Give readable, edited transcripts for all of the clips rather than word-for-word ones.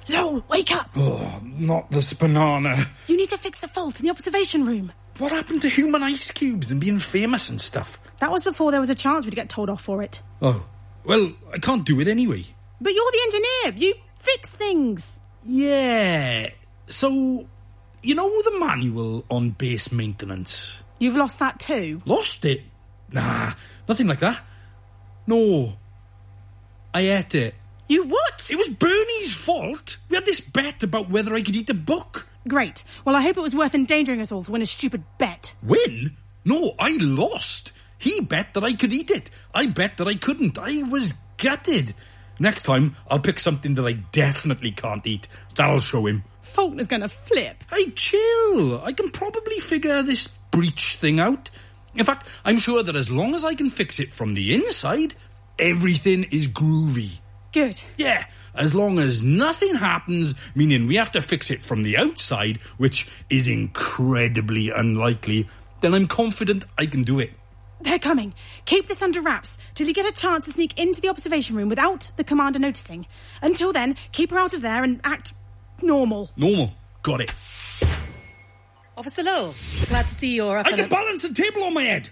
Lowell, wake up! Oh, not this banana. You need to fix the fault in the observation room. What happened to human ice cubes and being famous and stuff? That was before there was a chance we'd get told off for it. Oh, well, I can't do it anyway. But you're the engineer. You fix things. Yeah. So, you know the manual on base maintenance? You've lost that too? Lost it? Nah, nothing like that. No. I ate it. You what? It was Bernie's fault. We had this bet about whether I could eat a book. Great. Well, I hope it was worth endangering us all to win a stupid bet. Win? No, I lost. He bet that I could eat it. I bet that I couldn't. I was gutted. Next time, I'll pick something that I definitely can't eat. That'll show him. Faulkner's gonna flip. Hey, chill. I can probably figure this breach thing out. In fact, I'm sure that as long as I can fix it from the inside, everything is groovy. Good. Yeah, as long as nothing happens, meaning we have to fix it from the outside, which is incredibly unlikely, then I'm confident I can do it. They're coming. Keep this under wraps till you get a chance to sneak into the observation room without the commander noticing. Until then, keep her out of there and act normal. Normal. Got it. Officer Lowell, glad to see you're up. I can balance a table on my head.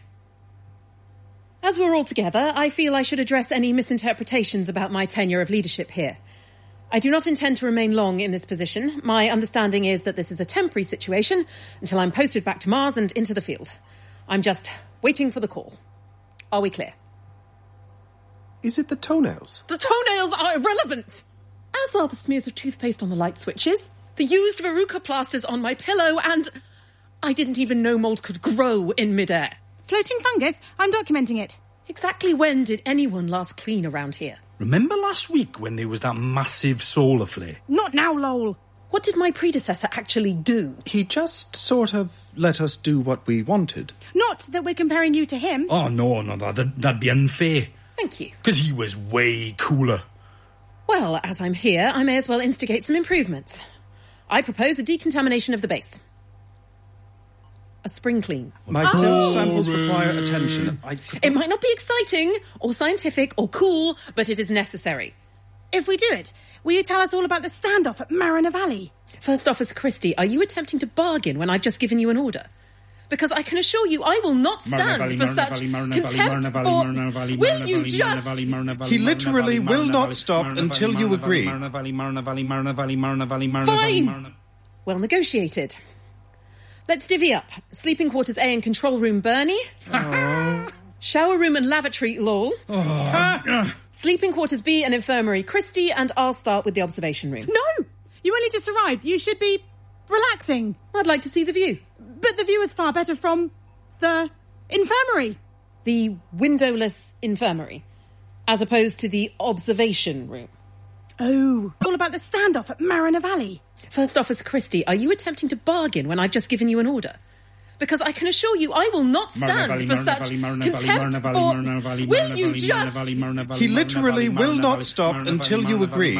As we're all together, I feel I should address any misinterpretations about my tenure of leadership here. I do not intend to remain long in this position. My understanding is that this is a temporary situation until I'm posted back to Mars and into the field. I'm just waiting for the call. Are we clear? Is it the toenails? The toenails are irrelevant! As are the smears of toothpaste on the light switches, the used Veruca plasters on my pillow, and I didn't even know mould could grow in midair. Floating fungus? I'm documenting it. Exactly when did anyone last clean around here? Remember last week when there was that massive solar flare? Not now, Lowell. What did my predecessor actually do? He just sort of let us do what we wanted. Not that we're comparing you to him. Oh, no, that'd be unfair. Thank you. Because he was way cooler. Well, as I'm here, I may as well instigate some improvements. I propose a decontamination of the base. A spring clean. My samples require attention. It might not be exciting, or scientific, or cool, but it is necessary. If we do it, will you tell us all about the standoff at Mariner Valley? First Officer Christie, are you attempting to bargain when I've just given you an order? Because I can assure you I will not stand for such contempt for... Will you just... He literally will not stop until you agree. Fine. Well negotiated. Let's divvy up. Sleeping quarters A and control room Bernie. Shower room and lavatory Lowell. Sleeping quarters B and infirmary Christie, and I'll start with the observation room. No! You only just arrived. You should be relaxing. I'd like to see the view. But the view is far better from the infirmary. The windowless infirmary, as opposed to the observation room. Oh, all about the standoff at Mariner Valley. First Officer Christie, are you attempting to bargain when I've just given you an order? Because I can assure you I will not stand for such contempt for... Will you just... He literally will not stop until you agree.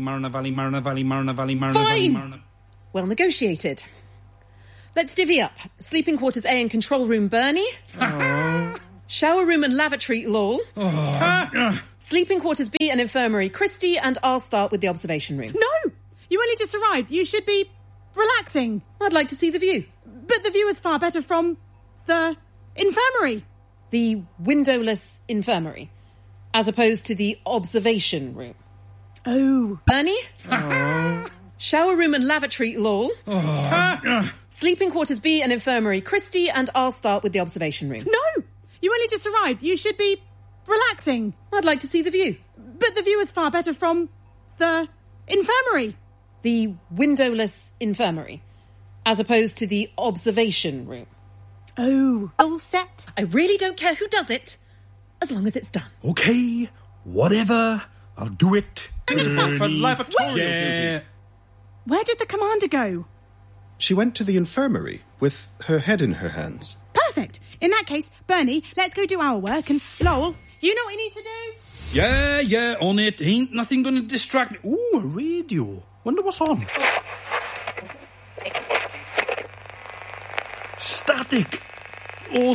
Fine. Well negotiated. Let's divvy up. Sleeping quarters A and control room Bernie. Shower room and lavatory Lowell. Sleeping quarters B and infirmary Christie, and I'll start with the observation room. No! You only just arrived. You should be relaxing. I'd like to see the view. But the view is far better from the infirmary. The windowless infirmary, as opposed to the observation room. Oh. Bernie? Shower room and lavatory Lowell. Sleeping quarters B and infirmary Christie, and I'll start with the observation room. No! You only just arrived. You should be relaxing. I'd like to see the view. But the view is far better from the infirmary. The windowless infirmary, as opposed to the observation room. Oh. All set? I really don't care who does it, as long as it's done. Okay, whatever. I'll do it. For lavatory duty. Where did the commander go? She went to the infirmary with her head in her hands. Perfect. In that case, Bernie, let's go do our work, and Lowell, you know what you need to do? Yeah, on it. Ain't nothing gonna distract me. Ooh, a radio. Wonder what's on. Static. Oh,